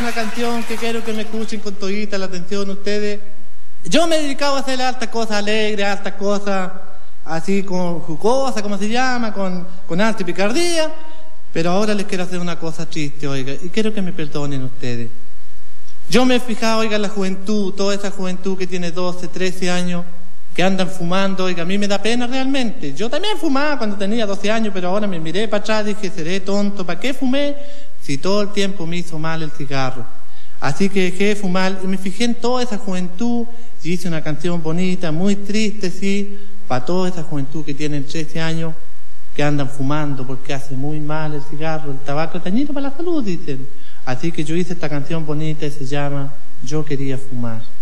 una canción que quiero que me escuchen con todita la atención ustedes. Yo me he dedicado a hacer altas cosas alegres, altas cosas así con jugosa, como se llama, con arte y picardía. Pero ahora les quiero hacer una cosa triste, oiga, y quiero que me perdonen ustedes. Yo me he fijado, oiga, en la juventud, toda esa juventud que tiene 12, 13 años, que andan fumando, oiga, a mí me da pena realmente. Yo también fumaba cuando tenía 12 años, pero ahora me miré para atrás y dije, seré tonto, ¿para qué fumé? Si todo el tiempo me hizo mal el cigarro. Así que dejé de fumar y me fijé en toda esa juventud y hice una canción bonita, muy triste, sí, para toda esa juventud que tienen 13 años, que andan fumando porque hace muy mal el cigarro, el tabaco es dañino para la salud, dicen. Así que yo hice esta canción bonita y se llama Yo quería fumar.